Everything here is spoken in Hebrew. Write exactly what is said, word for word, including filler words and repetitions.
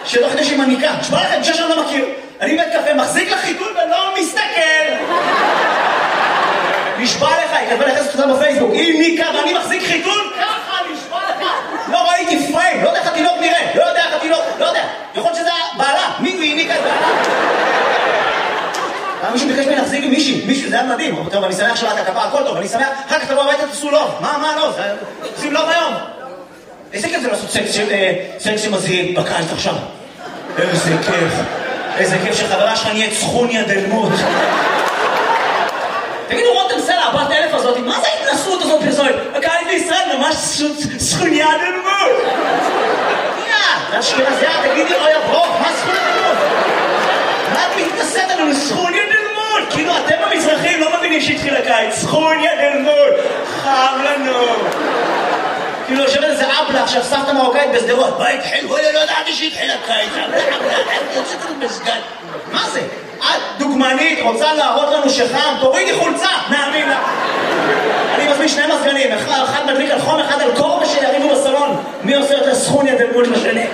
שתוך כדי שהיא מניקה, תשמע לכם, אישה שאני לא מכיר, אני בית קפה, מחזיק לך חיתול ולא מסתכל. נשבע לך, היא כתבה לחסת אותה בפייסבוק, היא ניקה ואני מחזיק חיתול, ככה, נשבע לך. לא ראיתי פריים, לא יודע איך התינוק נראה, לא יודע איך התינוק, לא יודע. יכול להיות שזה בעלה, מי היא ניקה את בעלה? מישהו ביקש ממני להחזיק עם מישהי, מישהו, זה היה מדהים. טוב, אני שמח שלאת הכפה, הכל טוב, אני שמח, אחר כך תבוא הביתה, תעשו לוב. מה, מה לוב? עושים לוב היום. איזה כיף זה לעשות סקס שמזהים בקהל עכשיו. איזה כיף. איזה כיף שחברה שלך נהיית סכוניה דלמות. תגידו, רותם סלע, הבת אלף הזאת, מה זה ההתנסות הזאת פרסומת? הקהל בישראל ממש סכוניה דלמות. יא, זה אשכנזיה, תגידי, אוי הברוך, מה סכוניה דלמות? מה את מתנסית עלינו? סכוניה דלמות! כאילו אתם המזרחים לא מבינים שהתחיל הקיץ. סכוניה דלמות! חם לנו! כאילו יושבת איזה אבלה עכשיו סבתא מרוקאית בסדרות. מה התחיל? וואלה לא ידעתי שהתחיל הקיץ. יוצאת לנו מסגד. מה זה? את דוגמנית, רוצה להראות לנו שחם? תורידי חולצה! נאמין לה! אני מזמין שני מזגנים, אחד מדליק על חום, אחד על קור, ושיריבו בסלון. מי עושה יותר סכוניה דלמות לשני?